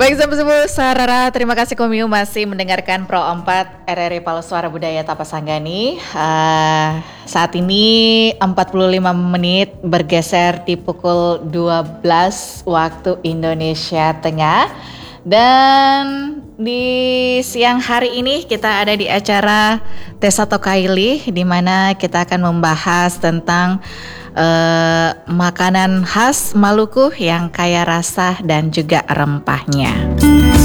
Baik Sahabat Sarara, terima kasih Komiu masih mendengarkan Pro 4 RRI Palu Suara Budaya Tapasanggani. Saat ini 45 menit bergeser di pukul 12 waktu Indonesia Tengah. Dan di siang hari ini kita ada di acara Tesa Tokaili, di mana kita akan membahas tentang makanan khas Maluku yang kaya rasa dan juga rempahnya.